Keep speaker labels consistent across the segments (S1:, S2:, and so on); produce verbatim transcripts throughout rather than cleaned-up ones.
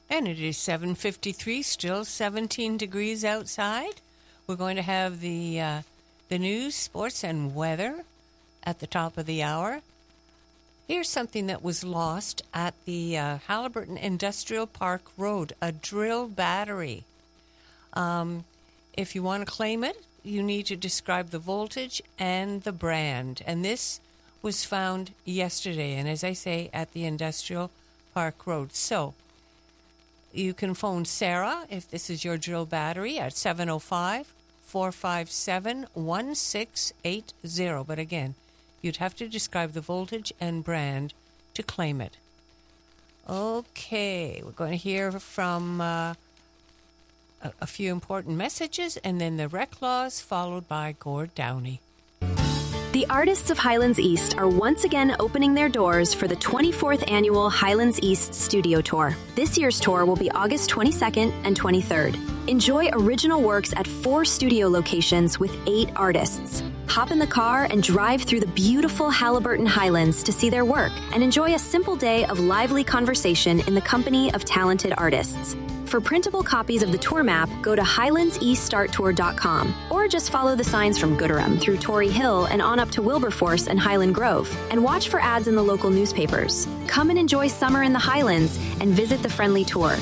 S1: And it is seven fifty-three, still seventeen degrees outside. We're going to have the uh, the news, sports, and weather at the top of the hour. Here's something that was lost at the uh, Haliburton Industrial Park Road, a drill battery. Um, if you want to claim it, you need to describe the voltage and the brand. And this was found yesterday, and as I say, at the Industrial Park Road. So you can phone Sarah if this is your drill battery at seven oh five, four five seven, one six eight zero. But again, you'd have to describe the voltage and brand to claim it. Okay, we're going to hear from uh, a, a few important messages, and then the rec laws, followed by Gord Downey.
S2: The Artists of Highlands East are once again opening their doors for the twenty-fourth Annual Highlands East Studio Tour. This year's tour will be August twenty-second and twenty-third. Enjoy original works at four studio locations with eight artists. Hop in the car and drive through the beautiful Haliburton Highlands to see their work and enjoy a simple day of lively conversation in the company of talented artists. For printable copies of the tour map, go to highlands east start tour dot com or just follow the signs from Gooderham through Tory Hill and on up to Wilberforce and Highland Grove, and watch for ads in the local newspapers. Come and enjoy summer in the Highlands and visit the friendly tour.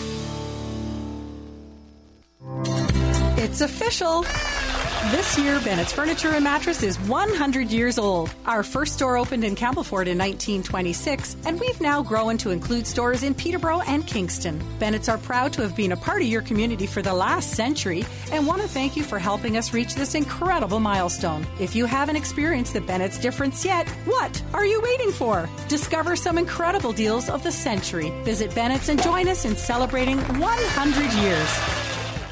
S3: It's official! This year, Bennett's Furniture and Mattress is one hundred years old. Our first store opened in Campbellford in nineteen twenty-six, and we've now grown to include stores in Peterborough and Kingston. Bennett's are proud to have been a part of your community for the last century and want to thank you for helping us reach this incredible milestone. If you haven't experienced the Bennett's difference yet, what are you waiting for? Discover some incredible deals of the century. Visit Bennett's and join us in celebrating one hundred years.